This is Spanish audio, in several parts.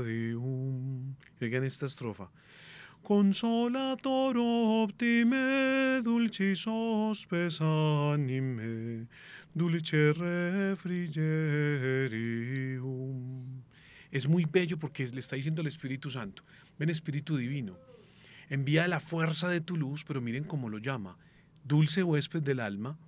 Deum. Oigan esta estrofa. Consolator optime, dulcis hospes anime, dulce refrigerium. Es muy bello porque le está diciendo el Espíritu Santo. Ven, Espíritu Divino, envía la fuerza de tu luz, pero miren cómo lo llama. Dulce huésped del alma,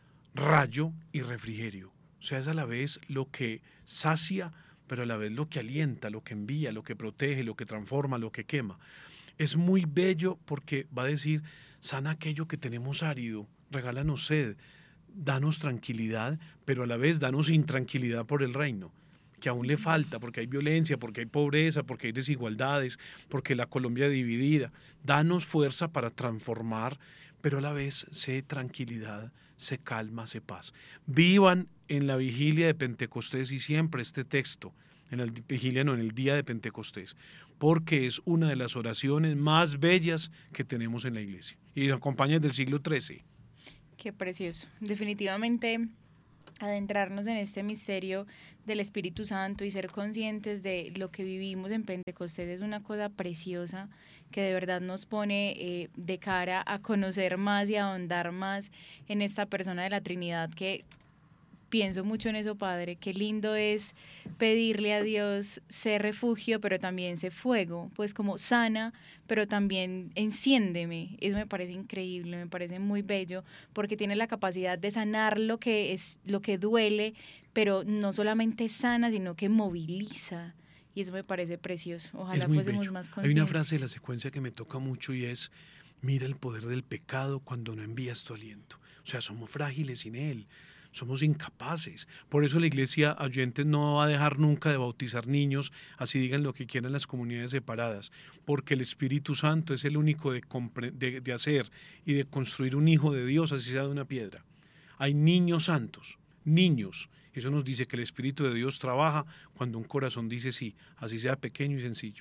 rayo y refrigerio. O sea, es a la vez lo que sacia, pero a la vez lo que alienta, lo que envía, lo que protege, lo que transforma, lo que quema. Es muy bello porque va a decir, sana aquello que tenemos árido, regálanos sed, danos tranquilidad, pero a la vez danos intranquilidad por el reino, que aún le falta, porque hay violencia, porque hay pobreza, porque hay desigualdades, porque la Colombia dividida. Danos fuerza para transformar, pero a la vez sé tranquilidad, sé calma, sé paz. Vivan en la vigilia de Pentecostés y siempre este texto, en la vigilia no, en el día de Pentecostés, porque es una de las oraciones más bellas que tenemos en la iglesia. Y acompaña del siglo XIII. Qué precioso. Definitivamente adentrarnos en este misterio del Espíritu Santo y ser conscientes de lo que vivimos en Pentecostés es una cosa preciosa que de verdad nos pone de cara a conocer más y a ahondar más en esta persona de la Trinidad que pienso mucho en eso, Padre. Qué lindo es pedirle a Dios ser refugio, pero también ser fuego, pues como sana, pero también enciéndeme. Eso me parece increíble, me parece muy bello, porque tiene la capacidad de sanar lo que es, lo que duele, pero no solamente sana, sino que moviliza. Y eso me parece precioso. Ojalá Es muy fuésemos bello. más Hay una frase de conscientes. la secuencia que me toca mucho y es, mira el poder del pecado cuando no envías tu aliento. O sea, somos frágiles sin él, somos incapaces. Por eso la iglesia oyentes no va a dejar nunca de bautizar niños, así digan lo que quieran las comunidades separadas, porque el Espíritu Santo es el único de hacer y de construir un hijo de Dios, así sea de una piedra. Hay niños santos, niños. Eso nos dice que el Espíritu de Dios trabaja cuando un corazón dice sí, así sea pequeño y sencillo.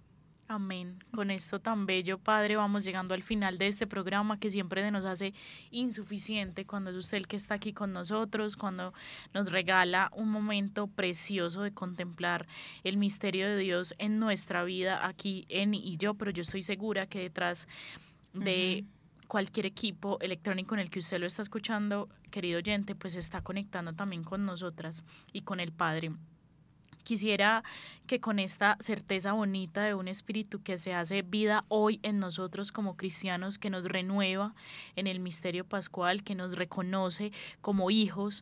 Amén. Con esto tan bello, Padre, vamos llegando al final de este programa que siempre se nos hace insuficiente cuando es usted el que está aquí con nosotros, cuando nos regala un momento precioso de contemplar el misterio de Dios en nuestra vida, aquí Eni y yo, pero yo estoy segura que detrás de cualquier equipo electrónico en el que usted lo está escuchando, querido oyente, pues está conectando también con nosotras y con el Padre. Quisiera que con esta certeza bonita de un espíritu que se hace vida hoy en nosotros como cristianos, que nos renueva en el misterio pascual, que nos reconoce como hijos,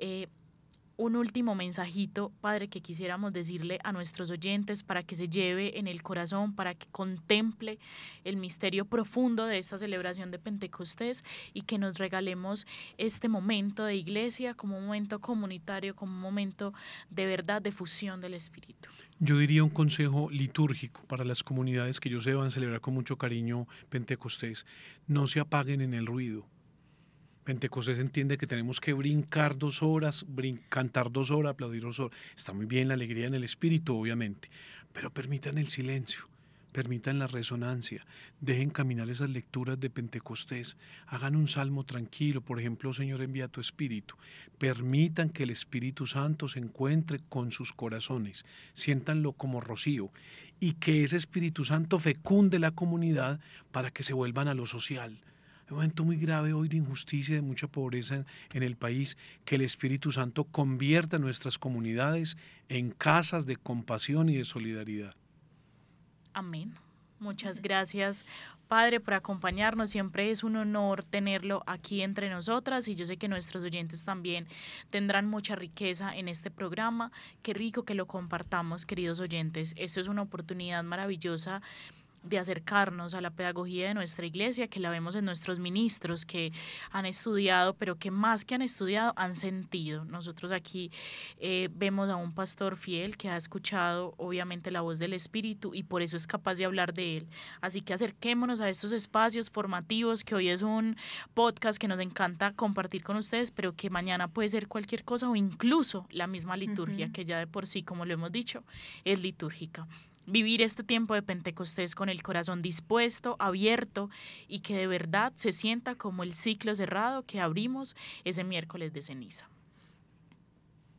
un último mensajito, Padre, que quisiéramos decirle a nuestros oyentes para que se lleve en el corazón, para que contemple el misterio profundo de esta celebración de Pentecostés y que nos regalemos este momento de iglesia como un momento comunitario, como un momento de verdad de fusión del Espíritu. Yo diría un consejo litúrgico para las comunidades que yo sé van a celebrar con mucho cariño Pentecostés. No se apaguen en el ruido. Pentecostés entiende que tenemos que brincar 2 horas, cantar 2 horas, aplaudir 2 horas. Está muy bien la alegría en el espíritu, obviamente, pero permitan el silencio, permitan la resonancia, dejen caminar esas lecturas de Pentecostés, hagan un salmo tranquilo, por ejemplo, Señor, envía tu espíritu. Permitan que el Espíritu Santo se encuentre con sus corazones, siéntanlo como rocío y que ese Espíritu Santo fecunde la comunidad para que se vuelvan a lo social. Un momento muy grave hoy de injusticia y de mucha pobreza en el país, que el Espíritu Santo convierta nuestras comunidades en casas de compasión y de solidaridad. Amén. Muchas gracias, Padre, por acompañarnos. Siempre es un honor tenerlo aquí entre nosotras y yo sé que nuestros oyentes también tendrán mucha riqueza en este programa. Qué rico que lo compartamos, queridos oyentes. Esto es una oportunidad maravillosa de acercarnos a la pedagogía de nuestra iglesia, que la vemos en nuestros ministros que han estudiado, pero que más que han estudiado, han sentido. Nosotros aquí vemos a un pastor fiel que ha escuchado obviamente la voz del Espíritu y por eso es capaz de hablar de él. Así que acerquémonos a estos espacios formativos, que hoy es un podcast que nos encanta compartir con ustedes, pero que mañana puede ser cualquier cosa o incluso la misma liturgia, que ya de por sí, como lo hemos dicho, es litúrgica. Vivir este tiempo de Pentecostés con el corazón dispuesto, abierto y que de verdad se sienta como el ciclo cerrado que abrimos ese miércoles de ceniza.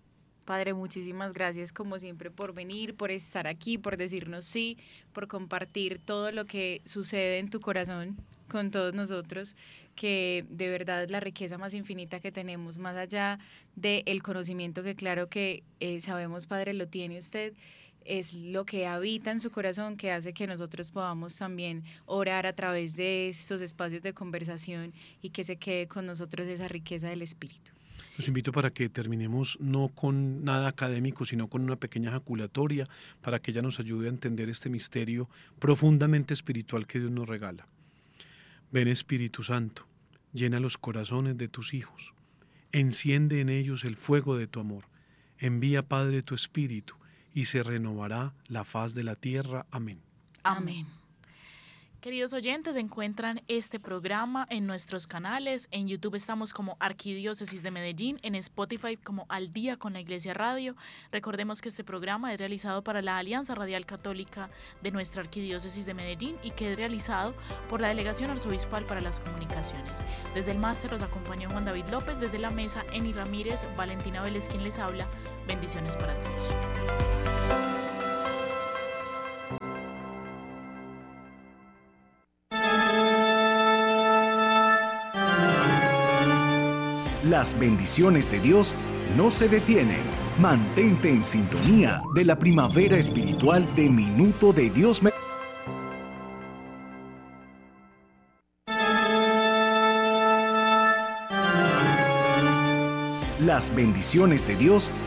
Padre, muchísimas gracias como siempre por venir, por estar aquí, por decirnos sí, por compartir todo lo que sucede en tu corazón con todos nosotros, que de verdad es la riqueza más infinita que tenemos, más allá del conocimiento que claro que sabemos, Padre, lo tiene usted, es lo que habita en su corazón que hace que nosotros podamos también orar a través de estos espacios de conversación y que se quede con nosotros esa riqueza del Espíritu. Los invito para que terminemos no con nada académico, sino con una pequeña ejaculatoria para que ella nos ayude a entender este misterio profundamente espiritual que Dios nos regala. Ven Espíritu Santo, llena los corazones de tus hijos, enciende en ellos el fuego de tu amor, envía Padre tu Espíritu y se renovará la faz de la tierra. Amén. Amén. Queridos oyentes, encuentran este programa en nuestros canales. En YouTube estamos como Arquidiócesis de Medellín, en Spotify como Al Día con la Iglesia Radio. Recordemos que este programa es realizado para la Alianza Radial Católica de nuestra Arquidiócesis de Medellín y que es realizado por la Delegación Arzobispal para las Comunicaciones. Desde el máster los acompañó Juan David López, desde la mesa Eni Ramírez, Valentina Vélez quien les habla. Bendiciones para todos. Las bendiciones de Dios no se detienen. Mantente en sintonía de la primavera espiritual de Minuto de Dios. Las bendiciones de Dios